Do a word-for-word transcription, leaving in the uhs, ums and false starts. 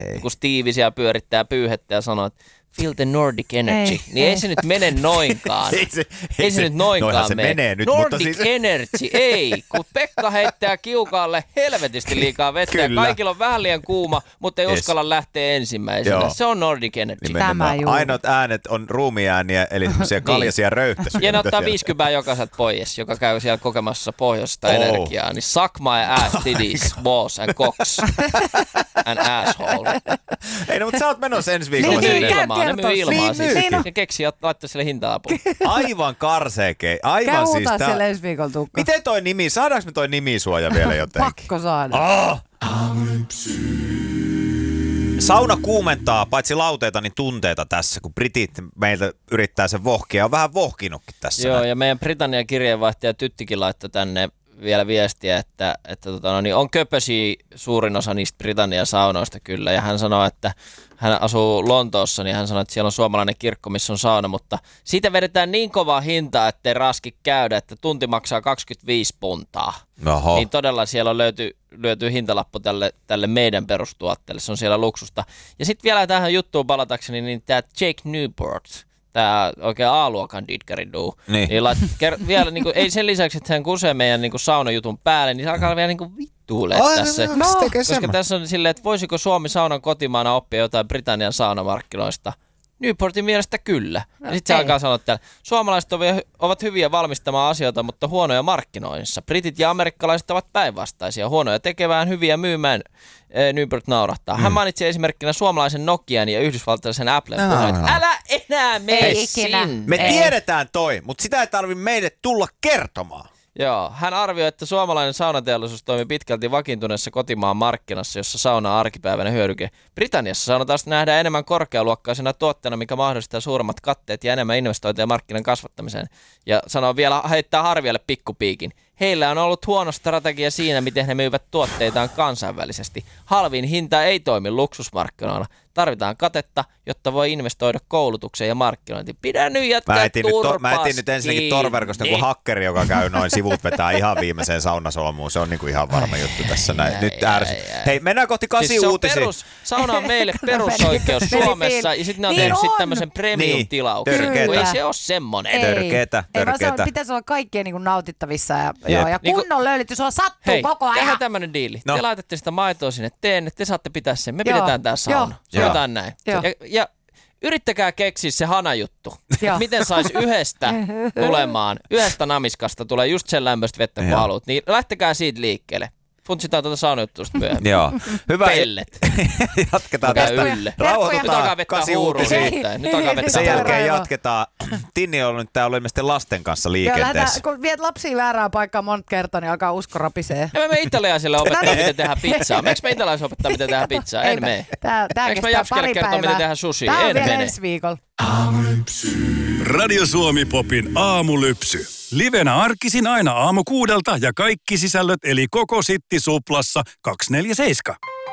kun Steve siellä pyörittää pyyhettä ja sanoo, että feel the Nordic energy, ei, niin ei, ei se nyt mene noinkaan. ei se, ei ei se, se nyt noinkaan se mene. menee nyt, Nordic mutta siis... energy, ei. Kun Pekka heittää kiukaalle helvetisti liikaa vettä ja kaikilla on vähän liian kuuma, mutta ei yes. uskalla lähteä ensimmäisenä. Joo. Se on Nordic energy. Tämä ainoat äänet on ruumiääniä, eli semmoisia kaljaisia röyhtäisiä. Ja ne ottaa viisikymmentä jokaiselta pois, joka käy siellä kokemassa pohjoista oh. energiaa. Niin suck my ass, titties, balls and cocks and asshole. Ei no, mutta sä oot menossa ensi viikolla. Ne myy ilmaa, ne myy ilmaa. Niin, siis. Ne keksii laittaa sille hintalapun. Aivan karseekei. Aivan Käy siis. Käy tää... siellä ensi viikolla tukka. Miten toi nimi? Saadaanko me toi nimisuoja vielä jotenkin? Pakko saada. Oh! Sauna kuumentaa paitsi lauteita, niin tunteita tässä, kun britit meiltä yrittää sen vohkia. On vähän vohkinutkin tässä. Joo, näin. ja meidän Britannian kirjeenvaihtaja Tyttikin laittoi tänne vielä viestiä, että, että tota, no niin, on köpösiä suurin osa niistä Britannian saunoista kyllä. Ja hän sanoi, että hän asuu Lontoossa, niin hän sanoi, että siellä on suomalainen kirkko, missä on sauna, mutta siitä vedetään niin kovaa hintaa, ettei raski käydä, että tunti maksaa kaksikymmentäviisi puntaa. Oho. Niin todella siellä on löyty, löytyy hintalappu tälle, tälle meidän perustuotteelle, se on siellä luksusta. Ja sitten vielä tähän juttuun palatakseni, niin tämä Jake Newport, tämä oikein A-luokan didgeridoo, niin, niin lait, ker- vielä niinku, ei sen lisäksi, että hän kusee meidän niinku saunajutun päälle, niin se alkaa vielä niinku vittuulee tässä. No, koska tässä on silleen, että voisiko Suomi saunan kotimaana oppia jotain Britannian saunamarkkinoista. Newportin mielestä kyllä. No, ja sitten se alkaa sanoa, että suomalaiset ovat hyviä valmistamaan asioita, mutta huonoja markkinoinnissa. Britit ja amerikkalaiset ovat päinvastaisia, huonoja tekevään, hyviä myymään. Newport naurahtaa. Hän mm. mainitsi esimerkkinä suomalaisen Nokian ja yhdysvaltalaisen Applen no, puheen. no. Älä enää mene sinne. Me ei. tiedetään toi, mutta sitä ei tarvitse meille tulla kertomaan. Joo, hän arvioi, että suomalainen saunateollisuus toimii pitkälti vakiintuneessa kotimaan markkinassa, jossa sauna on arkipäivänä hyödyke. Britanniassa sauna taas nähdään enemmän korkealuokkaisena tuotteena, mikä mahdollistaa suuremmat katteet ja enemmän investointeja markkinan kasvattamiseen. Ja sanoo vielä, heittää Harvialle pikkupiikin. Heillä on ollut huono strategia siinä, miten he myyvät tuotteitaan kansainvälisesti. Halvin hinta ei toimi luksusmarkkinoilla. Tarvitaan katetta, jotta voi investoida koulutukseen ja markkinointiin. Pidä nyt jätkää turpas. Mä etin nyt ensinnäkin torverkosta niin. kuin hakkeri, joka käy noin sivut vetää ihan viimeiseen saunasolmuun. Se on niinku ihan varma juttu tässä näin. Ai, nyt ärsyt. Hei, mennään kohti kasi siis uutisia. Perus, sauna on meille perusoikeus Suomessa ja sitten ne on niin tehnyt sitten tämmöisen premium-tilauksen. Niin, ei se ole semmonen. Ei, törkeetä, törkeetä. Ei, pitäisi olla kaikkien niin kuin nautittavissa ja, joo, ja niin kunnon löylitty. Sulla sattuu hei, koko ajan. Tehdään tämmönen diili. No. Te laitatte sitä maitoa sinne teen, te saatte pitää sen. Me joo, pidetään tää sauna. Sanotaan näin. Ja, ja yrittäkää keksiä se hanajuttu. Miten sais yhdestä tulemaan, yhdestä namiskasta tulee just sen lämpöistä vettä kun haluat. Niin lähtekää siitä liikkeelle. Funtsitaan tuota saunajuttuista myöhemmin. Joo. Hyvä. Pellet. Jatketaan tästä. Rauhoitutaan kasi uutisia. Nyt alkaa vettä. Sen jälkeen jatketaan. Tinni on nyt täällä ilmeisesti lasten kanssa liikenteessä. Joo, kun viet lapsia väärään paikkaan monta kertaa, niin alkaa usko rapisee. Emme me italialaisille opettaa, miten tehdään pizzaa. Meekö me italialaisille opettaa, miten tehdään pizzaa? En mene. Eikö me Japskelle kertoa, miten tehdään sushi? Tää on en vielä mene. ensi viikolla. Radio Suomi Popin aamulypsy. Livenä arkisin aina aamu kuudelta ja kaikki sisällöt eli koko Sitti Suplassa kaksikymmentäneljä seitsemän.